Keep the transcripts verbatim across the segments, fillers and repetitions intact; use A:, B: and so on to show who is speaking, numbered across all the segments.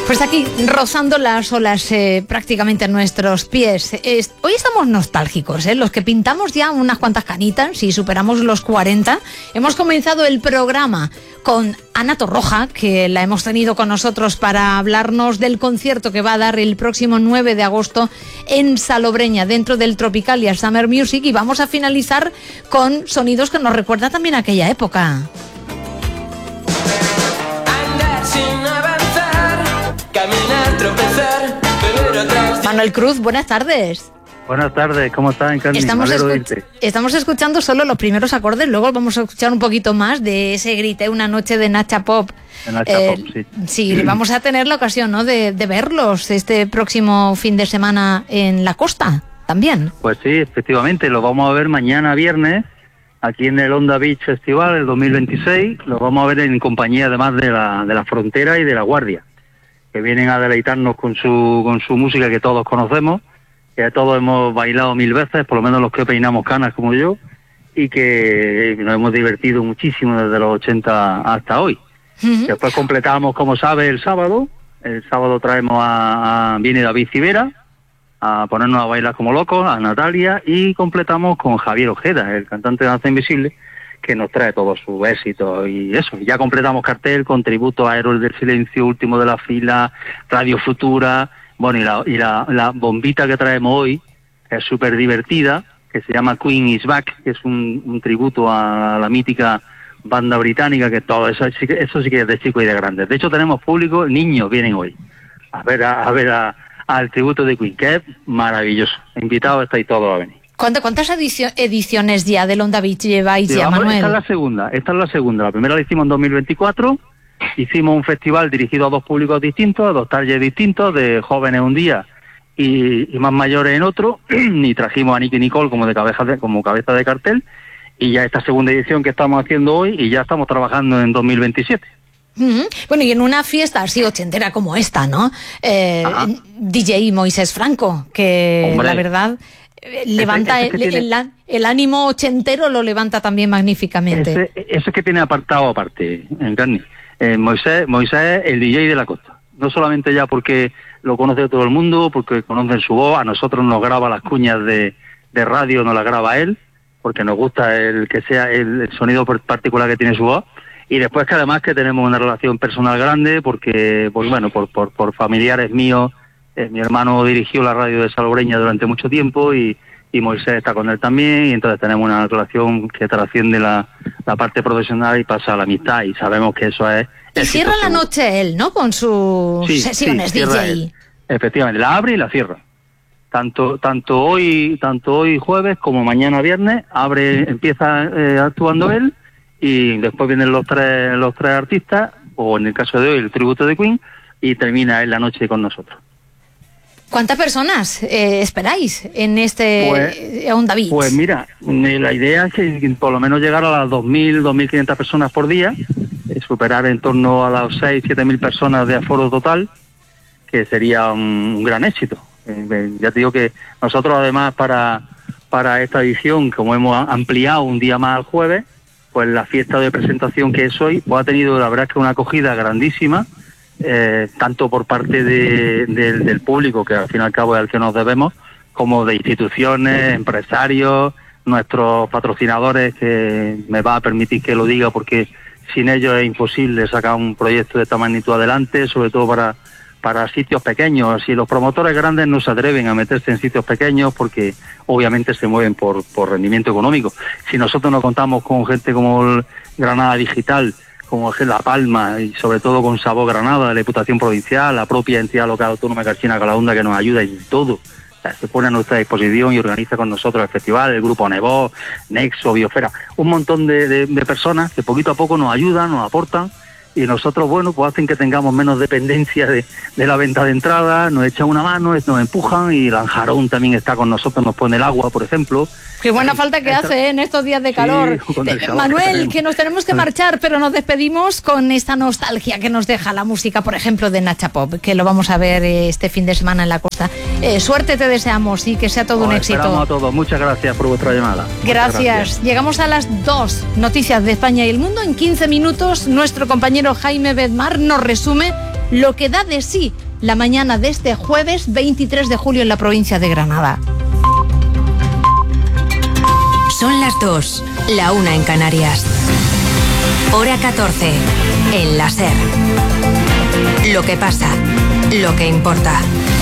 A: Pues aquí, rozando las olas eh, prácticamente a nuestros pies. Eh, hoy estamos nostálgicos, ¿eh? Los que pintamos ya unas cuantas canitas y superamos los cuarenta. Hemos comenzado el programa con Ana Torroja, que la hemos tenido con nosotros para hablarnos del concierto que va a dar el próximo nueve de agosto en Salobreña, dentro del Tropicalia Summer Music, y vamos a finalizar con sonidos que nos recuerdan también a aquella época. Manuel Cruz, buenas tardes.
B: Buenas tardes, ¿cómo estás, Encarni?
A: Estamos, escuch- estamos escuchando solo los primeros acordes, luego vamos a escuchar un poquito más de ese Grité una noche de Nacha Pop.
B: De Nacha
A: eh,
B: Pop, sí.
A: Sí, vamos a tener la ocasión, ¿no?, de, de verlos este próximo fin de semana en la costa, también.
B: Pues sí, efectivamente, lo vamos a ver mañana viernes, aquí en el Onda Beach Festival, el dos mil veintiséis, lo vamos a ver en compañía además de la, de la Frontera y de La Guardia, que vienen a deleitarnos con su con su música que todos conocemos, que todos hemos bailado mil veces, por lo menos los que peinamos canas como yo, y que nos hemos divertido muchísimo desde los ochenta hasta hoy. Uh-huh. Después completamos, como sabes, el sábado. El sábado traemos a, a viene David Civera a ponernos a bailar como locos, a Natalia, y completamos con Javier Ojeda, el cantante de Danza Invisible, que nos trae todo su éxito y eso. Ya completamos cartel con tributo a Héroes del Silencio, Último de la Fila, Radio Futura, bueno, y la, y la, la bombita que traemos hoy es súper divertida, que se llama Queen is Back, que es un, un tributo a la mítica banda británica, que todo eso, eso sí que es de chicos y de grandes. De hecho, tenemos público, niños vienen hoy a ver a, a ver a, al tributo de Queen, que es maravilloso. Invitados estáis todos a venir.
A: ¿Cuántas ediciones ya del Onda Beach lleváis ya, Manuel?
B: Esta es la segunda, esta es la segunda. La primera la hicimos en dos mil veinticuatro. Hicimos un festival dirigido a dos públicos distintos, a dos targets distintos, de jóvenes un día y, y más mayores en otro. Y trajimos a Nicky Nicole como de cabeza de, como cabeza de cartel. Y ya esta segunda edición que estamos haciendo hoy, y ya estamos trabajando en dos mil veintisiete.
A: Uh-huh. Bueno, y en una fiesta así ochentera como esta, ¿no? Eh, D J Moisés Franco, que Hombre. la verdad... levanta ese, ese el, tiene, el, el ánimo ochentero, lo levanta también magníficamente.
B: Ese, ese que tiene apartado aparte, Encarni. Eh, Moisés, Moisés es el D J de la costa. No solamente ya porque lo conoce todo el mundo, porque conocen su voz, a nosotros nos graba las cuñas de, de radio, nos las graba él, porque nos gusta el que sea el, el sonido particular que tiene su voz. Y después que además que tenemos una relación personal grande, porque, pues bueno, por, por, por familiares míos, Eh, mi hermano dirigió la radio de Salobreña durante mucho tiempo y, y Moisés está con él también, y entonces tenemos una relación que trasciende la, la parte profesional y pasa a la amistad, y sabemos que eso es...
A: Y cierra la noche él, ¿no?, con sus
B: sí,
A: sesiones
B: sí,
A: D J.
B: Él. Efectivamente, la abre y la cierra. Tanto tanto hoy tanto hoy jueves como mañana viernes, abre empieza eh, actuando él, y después vienen los tres los tres artistas, o en el caso de hoy el tributo de Queen, y termina él la noche con nosotros.
A: ¿Cuántas personas eh, esperáis en este pues, Onda Beach?
B: Pues mira, la idea es que por lo menos llegar a las dos mil, dos mil quinientas personas por día, eh, superar en torno a las seis, siete mil personas de aforo total, que sería un, un gran éxito. Eh, ya te digo que nosotros además para, para esta edición, como hemos ampliado un día más al jueves, pues la fiesta de presentación que es hoy, pues ha tenido la verdad es que una acogida grandísima. Eh, tanto por parte de, de, del público, que al fin y al cabo es al que nos debemos, como de instituciones, empresarios, nuestros patrocinadores, que me va a permitir que lo diga porque sin ellos es imposible sacar un proyecto de esta magnitud adelante, sobre todo para, para sitios pequeños. Si los promotores grandes no se atreven a meterse en sitios pequeños porque obviamente se mueven por, por rendimiento económico. Si nosotros no contamos con gente como el Granada Digital, como es La Palma, y sobre todo con Sabor Granada, la Diputación Provincial, la propia entidad local autónoma de Carchina Calaunda, que nos ayuda en todo. O sea, se pone a nuestra disposición y organiza con nosotros el festival, el grupo Nevo, Nexo, Biosfera, un montón de, de, de personas que poquito a poco nos ayudan, nos aportan, y nosotros, bueno, pues hacen que tengamos menos dependencia de, de la venta de entrada, nos echan una mano, nos empujan, y Lanjarón también está con nosotros, nos pone el agua, por ejemplo.
A: Qué buena falta que hace ¿eh? en estos días de calor. Sí, eh, Manuel, que nos tenemos que marchar, pero nos despedimos con esta nostalgia que nos deja la música, por ejemplo, de Nacha Pop, que lo vamos a ver eh, este fin de semana en la costa. Eh, suerte te deseamos y que sea todo
B: Os
A: un éxito.
B: Esperamos a todos. Muchas gracias por vuestra llamada.
A: Gracias. gracias. Llegamos a las dos. Noticias de España y el mundo. En quince minutos, nuestro compañero Jaime Bedmar nos resume lo que da de sí la mañana de este jueves veintitrés de julio en la provincia de Granada.
C: Son las dos, la una en Canarias. Hora catorce, en la SER. Lo que pasa, lo que importa.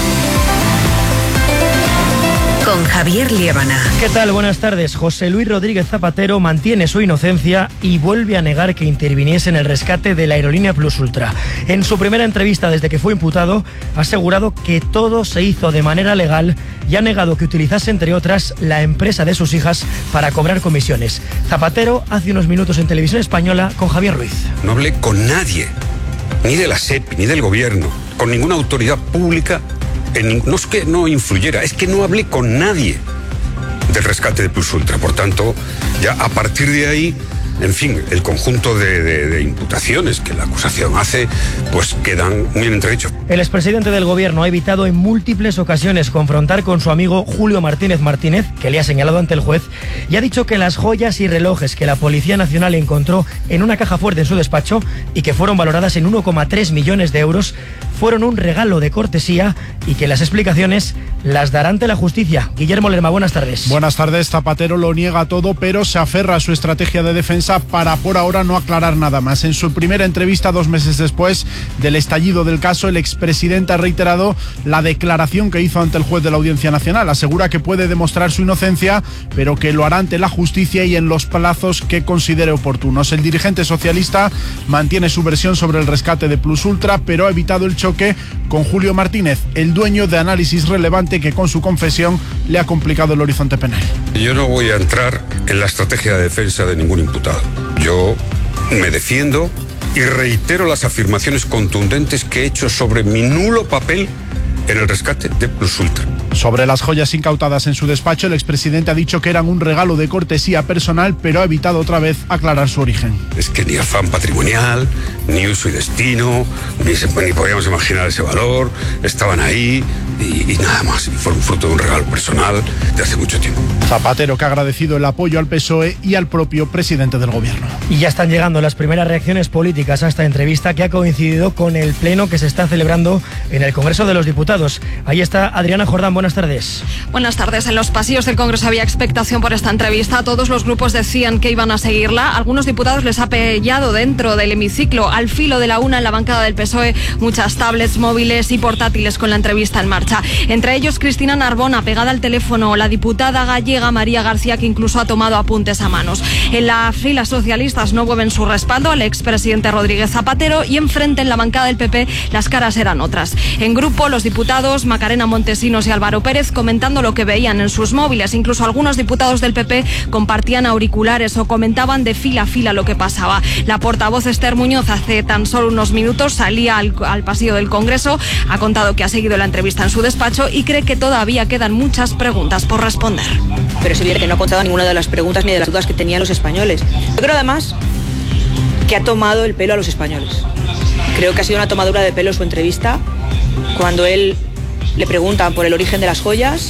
C: Con Javier Liébana.
D: ¿Qué tal? Buenas tardes. José Luis Rodríguez Zapatero mantiene su inocencia y vuelve a negar que interviniese en el rescate de la aerolínea Plus Ultra. En su primera entrevista desde que fue imputado, ha asegurado que todo se hizo de manera legal y ha negado que utilizase, entre otras, la empresa de sus hijas para cobrar comisiones. Zapatero hace unos minutos en Televisión Española con Javier Ruiz.
E: No hablé con nadie, ni de la SEPI, ni del gobierno, con ninguna autoridad pública. En, no es que no influyera, es que no hablé con nadie del rescate de Plus Ultra. Por tanto, ya a partir de ahí, en fin, el conjunto de, de, de imputaciones que la acusación hace, pues quedan muy en entredicho.
D: El expresidente del gobierno ha evitado en múltiples ocasiones confrontar con su amigo Julio Martínez Martínez, que le ha señalado ante el juez, y ha dicho que las joyas y relojes que la Policía Nacional encontró en una caja fuerte en su despacho y que fueron valoradas en uno coma tres millones de euros fueron un regalo de cortesía y que las explicaciones las dará ante la justicia. Guillermo Lerma, buenas tardes.
F: Buenas tardes. Zapatero lo niega todo, pero se aferra a su estrategia de defensa para por ahora no aclarar nada más. En su primera entrevista, dos meses después del estallido del caso, el expresidente ha reiterado la declaración que hizo ante el juez de la Audiencia Nacional. Asegura que puede demostrar su inocencia, pero que lo hará ante la justicia y en los plazos que considere oportunos. El dirigente socialista mantiene su versión sobre el rescate de Plus Ultra, pero ha evitado el choque con Julio Martínez, el dueño de Análisis Relevante, que con su confesión le ha complicado el horizonte penal.
E: Yo no voy a entrar en la estrategia de defensa de ningún imputado. Yo me defiendo y reitero las afirmaciones contundentes que he hecho sobre mi nulo papel en el rescate de Plus Ultra.
F: Sobre las joyas incautadas en su despacho, el expresidente ha dicho que eran un regalo de cortesía personal, pero ha evitado otra vez aclarar su origen.
E: Es que ni afán patrimonial, ni uso y destino, ni, se, ni podíamos imaginar ese valor, estaban ahí y, y nada más. Fueron fruto de un regalo personal de hace mucho tiempo.
F: Zapatero, que ha agradecido el apoyo al P S O E y al propio presidente del gobierno.
D: Y ya están llegando las primeras reacciones políticas a esta entrevista, que ha coincidido con el pleno que se está celebrando en el Congreso de los Diputados. Ahí está Adriana Jordán, buenas tardes.
G: Buenas tardes. En los pasillos del Congreso había expectación por esta entrevista. Todos los grupos decían que iban a seguirla. Algunos diputados les ha pillado dentro del hemiciclo, al filo de la una, en la bancada del P S O E, muchas tablets, móviles y portátiles con la entrevista en marcha. Entre ellos Cristina Narbona, pegada al teléfono, la diputada gallega María García, que incluso ha tomado apuntes a manos. En las filas socialistas no mueven su respaldo al expresidente Rodríguez Zapatero, y enfrente, en la bancada del P P, las caras eran otras. En grupo, los diputados Macarena Montesinos y Álvaro Pérez comentando lo que veían en sus móviles. Incluso algunos diputados del P P compartían auriculares o comentaban de fila a fila lo que pasaba. La portavoz Esther Muñoz hace tan solo unos minutos salía al, al pasillo del Congreso, ha contado que ha seguido la entrevista en su despacho y cree que todavía quedan muchas preguntas por responder.
H: Pero se ve que no ha contado ninguna de las preguntas ni de las dudas que tenían los españoles. Yo creo además que ha tomado el pelo a los españoles. Creo que ha sido una tomadura de pelo su entrevista, cuando él le preguntan por el origen de las joyas,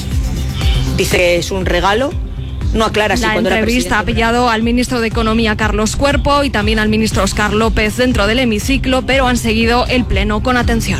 H: dice que es un regalo, no aclara si
G: la
H: cuando era presidente.
G: La entrevista ha pillado al ministro de Economía, Carlos Cuerpo, y también al ministro Óscar López dentro del hemiciclo, pero han seguido el pleno con atención.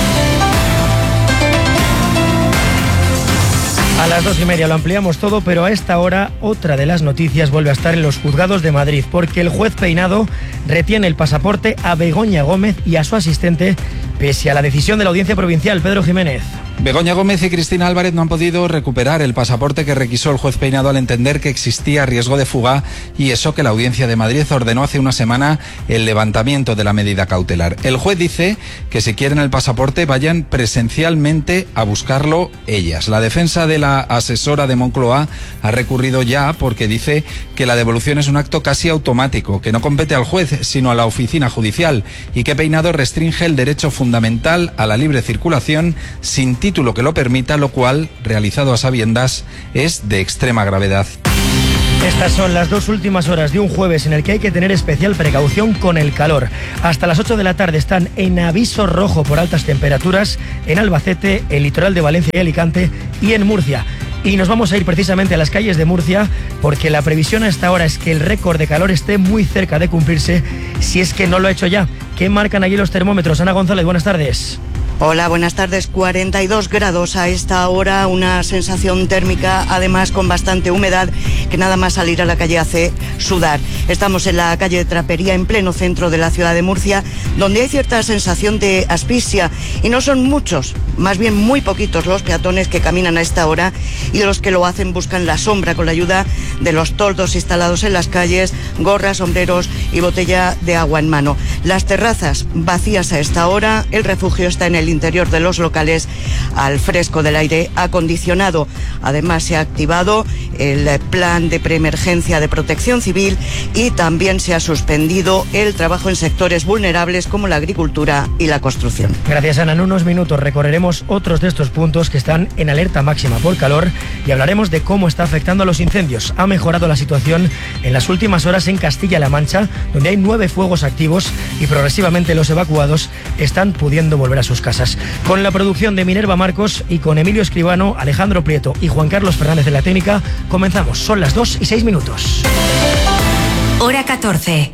D: A las dos y media lo ampliamos todo, pero a esta hora otra de las noticias vuelve a estar en los juzgados de Madrid, porque el juez Peinado retiene el pasaporte a Begoña Gómez y a su asistente, pese a la decisión de la Audiencia Provincial. Pedro Jiménez.
I: Begoña Gómez y Cristina Álvarez no han podido recuperar el pasaporte que requisó el juez Peinado al entender que existía riesgo de fuga, y eso que la Audiencia de Madrid ordenó hace una semana el levantamiento de la medida cautelar. El juez dice que si quieren el pasaporte vayan presencialmente a buscarlo ellas. La defensa de la asesora de Moncloa ha recurrido ya porque dice que la devolución es un acto casi automático, que no compete al juez sino a la oficina judicial, y que Peinado restringe el derecho fundamental a la libre circulación sin título título que lo permita, lo cual, realizado a sabiendas, es de extrema gravedad.
D: Estas son las dos últimas horas de un jueves en el que hay que tener especial precaución con el calor. Hasta las ocho de la tarde están en aviso rojo por altas temperaturas en Albacete, el litoral de Valencia y Alicante, y en Murcia. Y nos vamos a ir precisamente a las calles de Murcia, porque la previsión a esta hora es que el récord de calor esté muy cerca de cumplirse, si es que no lo ha hecho ya. ¿Qué marcan allí los termómetros? Ana González, buenas tardes.
J: Hola, buenas tardes. cuarenta y dos grados a esta hora, una sensación térmica, además con bastante humedad, que nada más salir a la calle hace sudar. Estamos en la calle de Trapería, en pleno centro de la ciudad de Murcia, donde hay cierta sensación de asfixia, y no son muchos, más bien muy poquitos los peatones que caminan a esta hora, y los que lo hacen buscan la sombra con la ayuda de los toldos instalados en las calles, gorras, sombreros y botella de agua en mano. Las terrazas vacías a esta hora, el refugio está en el interior de los locales al fresco del aire acondicionado. Además, se ha activado el plan de preemergencia de protección civil y también se ha suspendido el trabajo en sectores vulnerables como la agricultura y la construcción.
D: Gracias, Ana. En unos minutos recorreremos otros de estos puntos que están en alerta máxima por calor y hablaremos de cómo está afectando a los incendios. Ha mejorado la situación en las últimas horas en Castilla-La Mancha, donde hay nueve fuegos activos y progresivamente los evacuados están pudiendo volver a sus casas. Con la producción de Minerva Marcos y con Emilio Escribano, Alejandro Prieto y Juan Carlos Fernández de la técnica, comenzamos. Son las dos y seis minutos.
C: Hora catorce.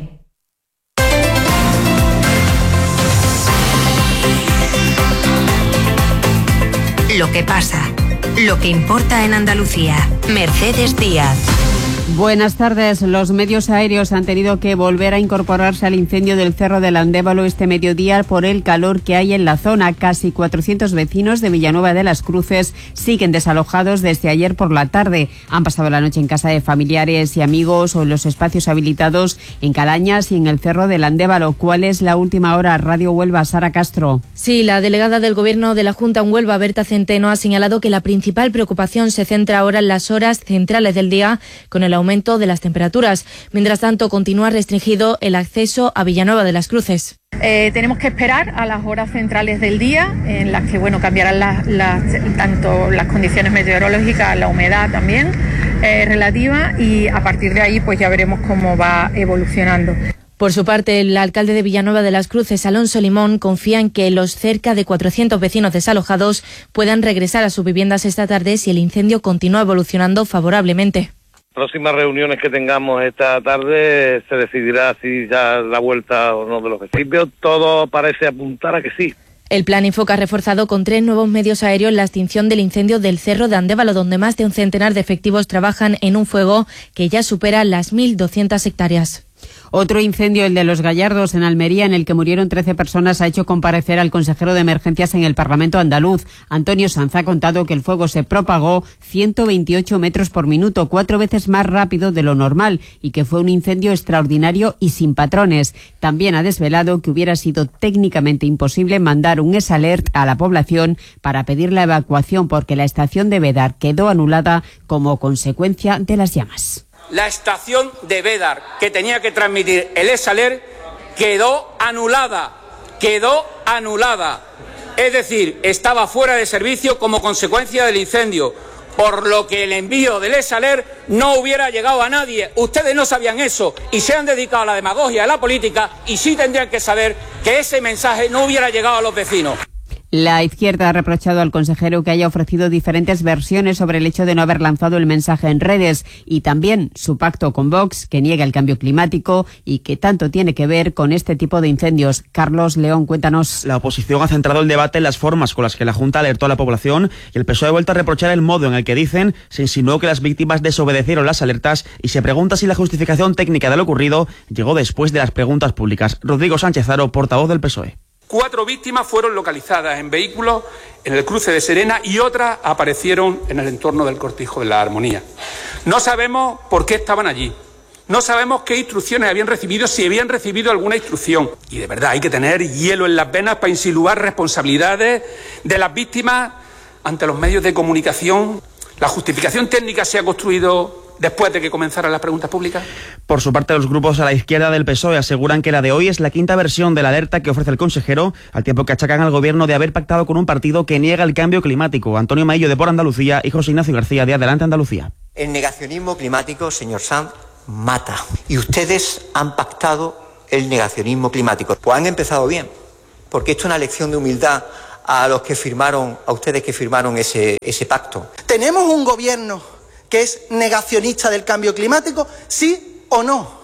C: Lo que pasa, lo que importa en Andalucía. Mercedes Díaz.
K: Buenas tardes. Los medios aéreos han tenido que volver a incorporarse al incendio del Cerro del Andévalo este mediodía por el calor que hay en la zona. Casi cuatrocientos vecinos de Villanueva de las Cruces siguen desalojados desde ayer por la tarde. Han pasado la noche en casa de familiares y amigos o en los espacios habilitados en Calañas y en el Cerro del Andévalo. ¿Cuál es la última hora? Radio Huelva, Sara Castro.
L: Sí, la delegada del Gobierno de la Junta en Huelva, Berta Centeno, ha señalado que la principal preocupación se centra ahora en las horas centrales del día con el aumento de las temperaturas. Mientras tanto, continúa restringido el acceso a Villanueva de las Cruces.
M: Eh, tenemos que esperar a las horas centrales del día, en las que bueno cambiarán las, las, tanto las condiciones meteorológicas, la humedad también eh, relativa, y a partir de ahí pues ya veremos cómo va evolucionando.
L: Por su parte, el alcalde de Villanueva de las Cruces, Alonso Limón, confía en que los cerca de cuatrocientos vecinos desalojados puedan regresar a sus viviendas esta tarde si el incendio continúa evolucionando favorablemente.
N: Próximas reuniones que tengamos esta tarde se decidirá si ya la vuelta o no de los vecinos. Todo parece apuntar a que sí.
L: El plan Infoca ha reforzado con tres nuevos medios aéreos la extinción del incendio del Cerro de Andévalo, donde más de un centenar de efectivos trabajan en un fuego que ya supera las mil doscientas hectáreas.
K: Otro incendio, el de Los Gallardos, en Almería, en el que murieron trece personas, ha hecho comparecer al consejero de Emergencias en el Parlamento andaluz. Antonio Sanz ha contado que el fuego se propagó ciento veintiocho metros por minuto, cuatro veces más rápido de lo normal, y que fue un incendio extraordinario y sin patrones. También ha desvelado que hubiera sido técnicamente imposible mandar un S alert a la población para pedir la evacuación, porque la estación de Bédar quedó anulada como consecuencia de las llamas.
O: La estación de Bédar, que tenía que transmitir el S alert, quedó anulada, quedó anulada. Es decir, estaba fuera de servicio como consecuencia del incendio, por lo que el envío del S alert no hubiera llegado a nadie. Ustedes no sabían eso y se han dedicado a la demagogia, a la política, y sí tendrían que saber que ese mensaje no hubiera llegado a los vecinos.
K: La izquierda ha reprochado al consejero que haya ofrecido diferentes versiones sobre el hecho de no haber lanzado el mensaje en redes, y también su pacto con Vox, que niega el cambio climático y que tanto tiene que ver con este tipo de incendios. Carlos León, cuéntanos.
P: La oposición ha centrado el debate en las formas con las que la Junta alertó a la población, y el P S O E ha vuelto a reprochar el modo en el que, dicen, se insinuó que las víctimas desobedecieron las alertas, y se pregunta si la justificación técnica de lo ocurrido llegó después de las preguntas públicas. Rodrigo Sánchez Haro, portavoz del P S O E.
Q: Cuatro víctimas fueron localizadas en vehículos en el cruce de Serena y otras aparecieron en el entorno del Cortijo de la Armonía. No sabemos por qué estaban allí. No sabemos qué instrucciones habían recibido, si habían recibido alguna instrucción. Y de verdad hay que tener hielo en las venas para insinuar responsabilidades de las víctimas ante los medios de comunicación. La justificación técnica se ha construido después de que comenzaran las preguntas públicas.
P: Por su parte, los grupos a la izquierda del P S O E aseguran que la de hoy es la quinta versión de la alerta que ofrece el consejero, al tiempo que achacan al gobierno de haber pactado con un partido que niega el cambio climático. Antonio Maillo, de Por Andalucía, y José Ignacio García, de Adelante Andalucía.
R: El negacionismo climático, señor Sanz, mata. Y ustedes han pactado el negacionismo climático. Pues han empezado bien, porque esto es una lección de humildad a los que firmaron, a ustedes que firmaron ese, ese pacto.
S: Tenemos un gobierno que es negacionista del cambio climático, ¿sí o no?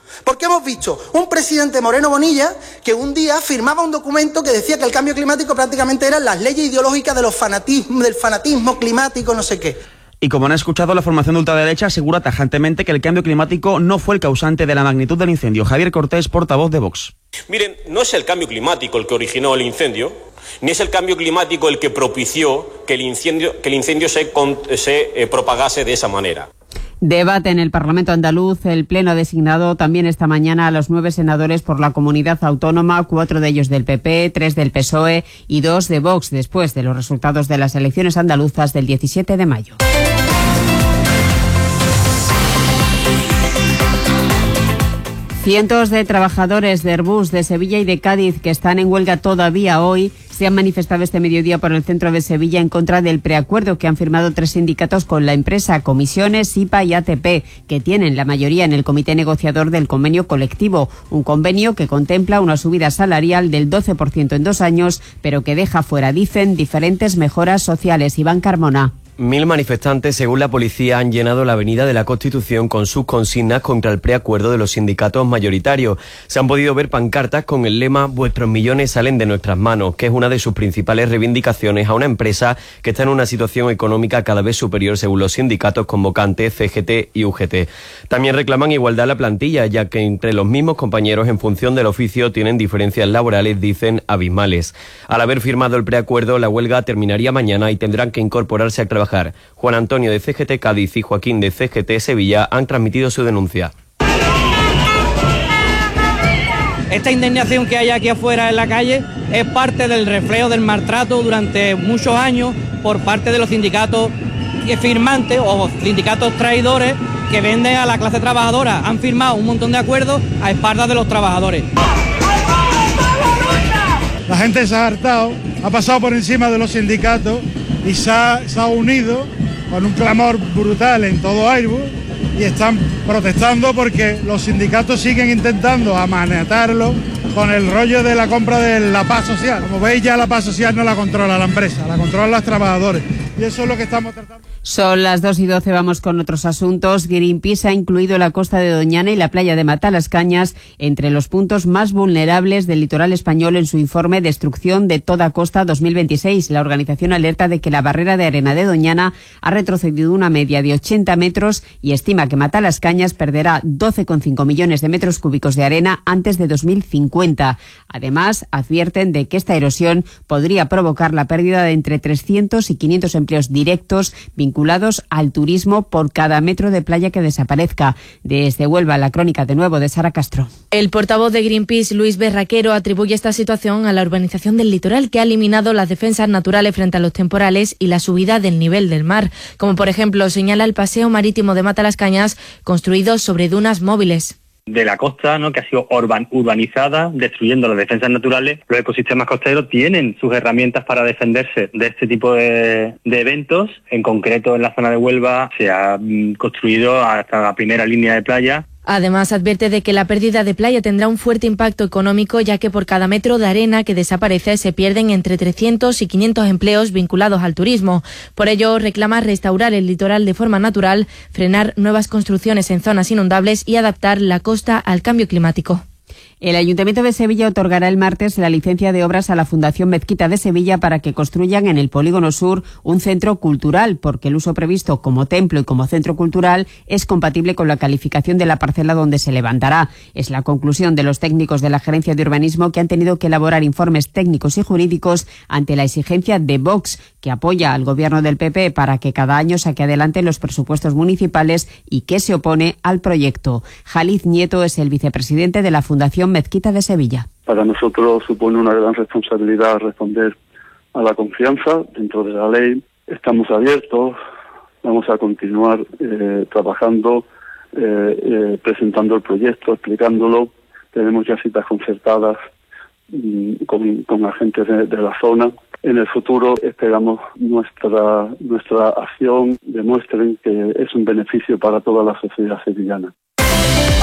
S: Porque hemos visto un presidente Moreno Bonilla que un día firmaba un documento que decía que el cambio climático prácticamente eran las leyes ideológicas de los fanatismos, del fanatismo climático, no sé qué.
P: Y como han escuchado, la formación de ultraderecha asegura tajantemente que el cambio climático no fue el causante de la magnitud del incendio. Javier Cortés, portavoz de Vox.
T: Miren, no es el cambio climático el que originó el incendio, ni es el cambio climático el que propició que el incendio, que el incendio se, se eh, propagase de esa manera.
K: Debate en el Parlamento andaluz. El Pleno ha designado también esta mañana a los nueve senadores por la comunidad autónoma, cuatro de ellos del P P, tres del P S O E y dos de Vox, después de los resultados de las elecciones andaluzas del diecisiete de mayo. Cientos de trabajadores de Airbus de Sevilla y de Cádiz que están en huelga todavía hoy se han manifestado este mediodía por el centro de Sevilla en contra del preacuerdo que han firmado tres sindicatos con la empresa, Comisiones, I P A y A T P, que tienen la mayoría en el comité negociador del convenio colectivo. Un convenio que contempla una subida salarial del doce por ciento en dos años, pero que deja fuera, dicen, diferentes mejoras sociales. Iván Carmona.
U: Mil manifestantes, según la policía, han llenado la Avenida de la Constitución con sus consignas contra el preacuerdo de los sindicatos mayoritarios. Se han podido ver pancartas con el lema «Vuestros millones salen de nuestras manos», que es una de sus principales reivindicaciones a una empresa que está en una situación económica cada vez superior según los sindicatos convocantes C G T y U G T. También reclaman igualdad a la plantilla, ya que entre los mismos compañeros en función del oficio tienen diferencias laborales, dicen, abismales. Al haber firmado el preacuerdo, la huelga terminaría mañana y tendrán que incorporarse a trabajar. Juan Antonio de C G T Cádiz y Joaquín de C G T Sevilla han transmitido su denuncia.
V: Esta indignación que hay aquí afuera en la calle es parte del reflejo del maltrato durante muchos años por parte de los sindicatos firmantes o sindicatos traidores que venden a la clase trabajadora. Han firmado un montón de acuerdos a espaldas de los trabajadores.
W: La gente se ha hartado, ha pasado por encima de los sindicatos y se ha, se ha unido con un clamor brutal en todo Airbus y están protestando porque los sindicatos siguen intentando amanatarlo con el rollo de la compra de la paz social. Como veis, ya la paz social no la controla la empresa, la controlan los trabajadores. Y eso es lo que estamos tratando.
K: Son las dos y doce, vamos con otros asuntos. Greenpeace ha incluido la costa de Doñana y la playa de Matalascañas entre los puntos más vulnerables del litoral español en su informe Destrucción de toda costa dos mil veintiséis. La organización alerta de que la barrera de arena de Doñana ha retrocedido una media de ochenta metros y estima que Matalascañas perderá doce coma cinco millones de metros cúbicos de arena antes de dos mil cincuenta. Además, advierten de que esta erosión podría provocar la pérdida de entre trescientos y quinientos empleos directos vinculados al turismo por cada metro de playa que desaparezca. Desde Huelva, la crónica de nuevo de Sara Castro.
L: El portavoz de Greenpeace, Luis Berraquero, atribuye esta situación a la urbanización del litoral, que ha eliminado las defensas naturales frente a los temporales y la subida del nivel del mar, como por ejemplo señala el paseo marítimo de Matalascañas, construido sobre dunas móviles.
X: De la costa, ¿no?, que ha sido urban, urbanizada, destruyendo las defensas naturales. Los ecosistemas costeros tienen sus herramientas para defenderse de este tipo de, de eventos. En concreto, en la zona de Huelva se ha mm, construido hasta la primera línea de playa.
L: Además, advierte de que la pérdida de playa tendrá un fuerte impacto económico, ya que por cada metro de arena que desaparece se pierden entre trescientos y quinientos empleos vinculados al turismo. Por ello, reclama restaurar el litoral de forma natural, frenar nuevas construcciones en zonas inundables y adaptar la costa al cambio climático.
K: El Ayuntamiento de Sevilla otorgará el martes la licencia de obras a la Fundación Mezquita de Sevilla para que construyan en el Polígono Sur un centro cultural, porque el uso previsto como templo y como centro cultural es compatible con la calificación de la parcela donde se levantará. Es la conclusión de los técnicos de la Gerencia de Urbanismo, que han tenido que elaborar informes técnicos y jurídicos ante la exigencia de Vox, que apoya al gobierno del P P para que cada año saque adelante los presupuestos municipales y que se opone al proyecto. Jaliz Nieto es el vicepresidente de la Fundación Mezquita de Sevilla.
Y: Para nosotros supone una gran responsabilidad responder a la confianza dentro de la ley. Estamos abiertos, vamos a continuar eh, trabajando, eh, eh, presentando el proyecto, explicándolo. Tenemos ya citas concertadas mm, con, con agentes de, de la zona. En el futuro esperamos nuestra nuestra acción demuestren que es un beneficio para toda la sociedad sevillana.